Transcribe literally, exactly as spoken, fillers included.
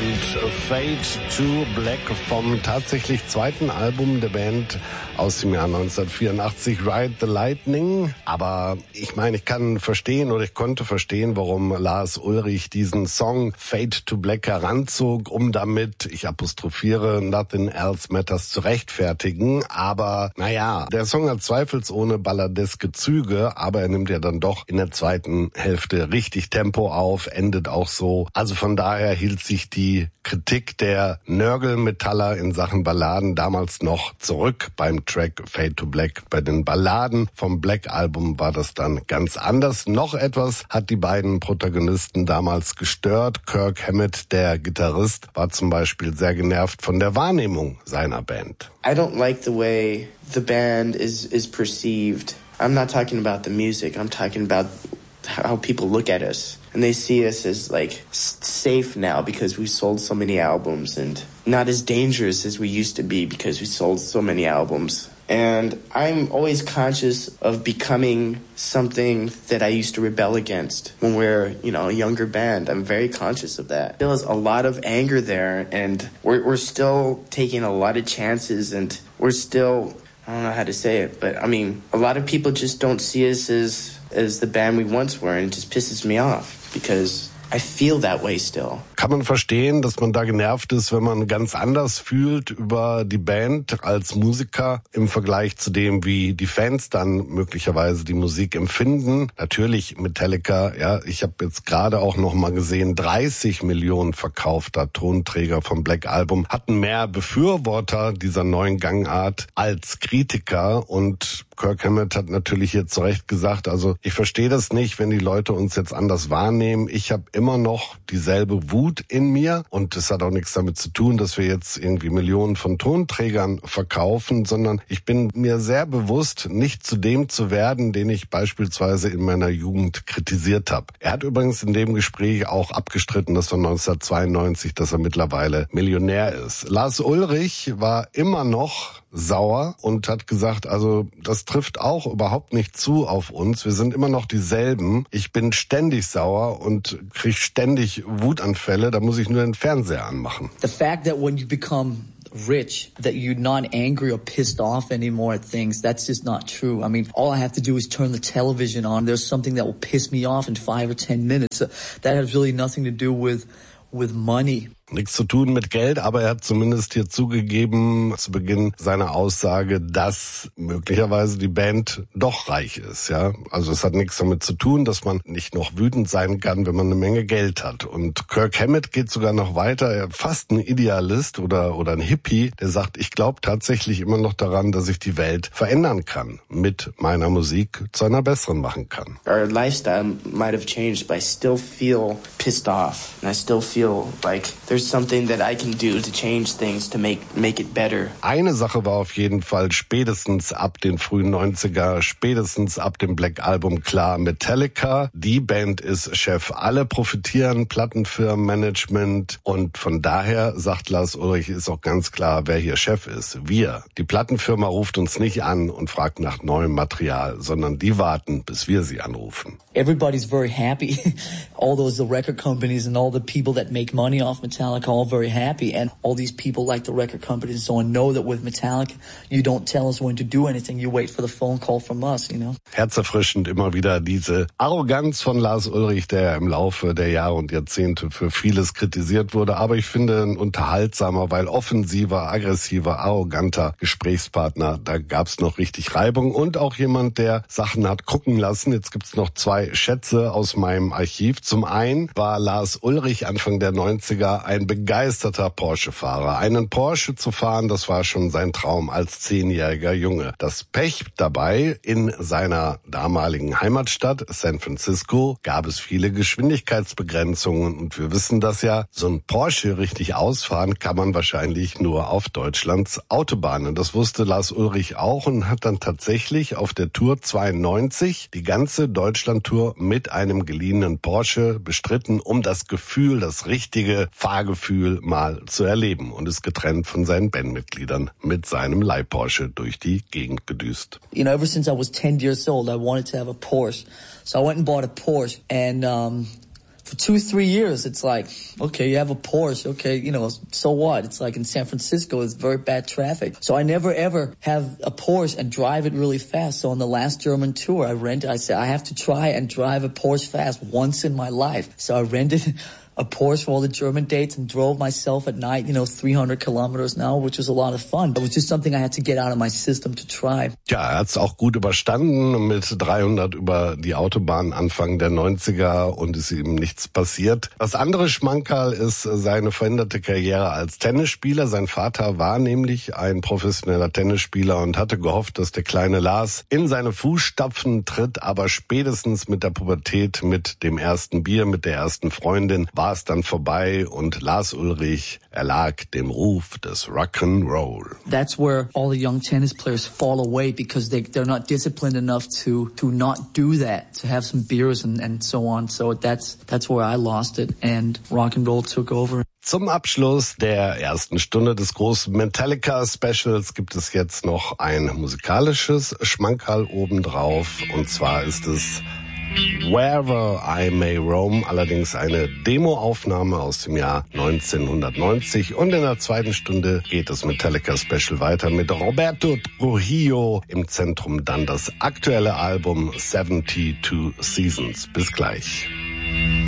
Fade to Black vom tatsächlich zweiten Album der Band aus dem Jahr neunzehnhundertvierundachtzig, Ride the Lightning. Aber ich meine, ich kann verstehen oder ich konnte verstehen, warum Lars Ulrich diesen Song Fade to Black heranzog, um damit, ich apostrophiere, Nothing Else Matters zu rechtfertigen. Aber naja, der Song hat zweifelsohne balladeske Züge, aber er nimmt ja dann doch in der zweiten Hälfte richtig Tempo auf, endet auch so. Also von daher hielt sich die Kritik der Nörgelmetaller in Sachen Balladen damals noch zurück beim Track Fade to Black. Bei den Balladen vom Black Album war das dann ganz anders. Noch etwas hat die beiden Protagonisten damals gestört. Kirk Hammett, der Gitarrist, war zum Beispiel sehr genervt von der Wahrnehmung seiner Band. I don't like the way the band is is perceived. I'm not talking about the music. I'm talking about how people look at us. And they see us as like safe now because we sold so many albums, and not as dangerous as we used to be because we sold so many albums. And I'm always conscious of becoming something that I used to rebel against when we're, you know, a younger band. I'm very conscious of that. There's a lot of anger there, and we're, we're still taking a lot of chances, and we're still, I don't know how to say it, but I mean, a lot of people just don't see us as as the band we once were, and it just pisses me off because I feel that way still. Kann man verstehen, dass man da genervt ist, wenn man ganz anders fühlt über die Band als Musiker im Vergleich zu dem, wie die Fans dann möglicherweise die Musik empfinden. Natürlich Metallica, ja, ich habe jetzt gerade auch noch mal gesehen, dreißig Millionen verkaufter Tonträger vom Black Album, hatten mehr Befürworter dieser neuen Gangart als Kritiker, und Kirk Hammett hat natürlich hier zu Recht gesagt, also ich verstehe das nicht, wenn die Leute uns jetzt anders wahrnehmen. Ich habe immer noch dieselbe Wut in mir, und es hat auch nichts damit zu tun, dass wir jetzt irgendwie Millionen von Tonträgern verkaufen, sondern ich bin mir sehr bewusst, nicht zu dem zu werden, den ich beispielsweise in meiner Jugend kritisiert habe. Er hat übrigens in dem Gespräch auch abgestritten, dass von neunzehnhundertzweiundneunzig, dass er mittlerweile Millionär ist. Lars Ulrich war immer noch sauer und hat gesagt, also das trifft auch überhaupt nicht zu auf uns. Wir sind immer noch dieselben. Ich bin ständig sauer und kriege ständig Wutanfälle. Da muss ich nur den Fernseher anmachen. The fact that when you become rich, that you're not angry or pissed off anymore at things, that's just not true. I mean, all I have to do is turn the television on. There's something that will piss me off in five or ten minutes. That has really nothing to do with with money. Nichts zu tun mit Geld, aber er hat zumindest hier zugegeben zu Beginn seiner Aussage, dass möglicherweise die Band doch reich ist, ja. Also es hat nichts damit zu tun, dass man nicht noch wütend sein kann, wenn man eine Menge Geld hat. Und Kirk Hammett geht sogar noch weiter, er ist fast ein Idealist oder oder ein Hippie, der sagt, ich glaube tatsächlich immer noch daran, dass ich die Welt verändern kann, mit meiner Musik zu einer besseren machen kann. Our lifestyle might have changed, but I still feel pissed off, and I still feel like there's something that I can do to change things to make make it better. Eine Sache war auf jeden Fall spätestens ab den frühen neunziger, spätestens ab dem Black Album klar: Metallica, die Band ist Chef. Alle profitieren, Plattenfirmen, Management, und von daher, sagt Lars Ulrich, ist auch ganz klar, wer hier Chef ist. Wir. Die Plattenfirma ruft uns nicht an und fragt nach neuem Material, sondern die warten, bis wir sie anrufen. Everybody's very happy. All those the record companies and all the people that make money off Metallica all very happy, and all these people like the record companies and so on know that with Metallica you don't tell us when to do anything, you wait for the phone call from us, you know. Herzerfrischend immer wieder diese Arroganz von Lars Ulrich, der im Laufe der Jahre und Jahrzehnte für vieles kritisiert wurde, aber ich finde ein unterhaltsamer, weil offensiver, aggressiver, arroganter Gesprächspartner. Da gab's noch richtig Reibung, und auch jemand, der Sachen hat gucken lassen. Jetzt gibt's noch zwei Schätze aus meinem Archiv. Zum einen war Lars Ulrich Anfang der neunziger ein begeisterter Porsche-Fahrer. Einen Porsche zu fahren, das war schon sein Traum als zehnjähriger Junge. Das Pech dabei: in seiner damaligen Heimatstadt San Francisco gab es viele Geschwindigkeitsbegrenzungen, und wir wissen das ja, so ein Porsche richtig ausfahren kann man wahrscheinlich nur auf Deutschlands Autobahnen. Das wusste Lars Ulrich auch und hat dann tatsächlich auf der Tour zweiundneunzig die ganze Deutschlandtour mit einem geliehenen Porsche bestritten, um das Gefühl, das richtige Fahrgefühl mal zu erleben, und ist getrennt von seinen Bandmitgliedern mit seinem Leih-Porsche durch die Gegend gedüst. You know, ever since I was ten years old, I wanted to have a Porsche. So I went and bought a Porsche, and um for two, three years, it's like, okay, you have a Porsche. Okay, you know, so what? It's like in San Francisco, it's very bad traffic. So I never ever have a Porsche and drive it really fast. So on the last German tour, I rented, I said, I have to try and drive a Porsche fast once in my life. So I rented a Porsche for all the German dates and drove myself at night, you know, three hundred kilometers an hour, which was a lot of fun. It was just something I had to get out of my system to try. Ja, er hat's auch gut überstanden mit dreihundert über die Autobahn Anfang der neunziger und ist ihm nichts passiert. Das andere Schmankerl ist seine veränderte Karriere als Tennisspieler. Sein Vater war nämlich ein professioneller Tennisspieler und hatte gehofft, dass der kleine Lars in seine Fußstapfen tritt, aber spätestens mit der Pubertät, mit dem ersten Bier, mit der ersten Freundin war es dann vorbei und Lars Ulrich erlag dem Ruf des Rock'n'Roll. That's where all the young tennis players fall away because they, they're not disciplined enough to, to not do that, to have some beers and, and so on. So that's, that's where I lost it and Rock'n'Roll took over. Zum Abschluss der ersten Stunde des großen Metallica-Specials gibt es jetzt noch ein musikalisches Schmankerl obendrauf. Und zwar ist es Wherever I May Roam, allerdings eine Demoaufnahme aus dem Jahr neunzehnhundertneunzig. Und in der zweiten Stunde geht das Metallica-Special weiter mit Roberto Trujillo. Im Zentrum dann das aktuelle Album seventy-two Seasons. Bis gleich.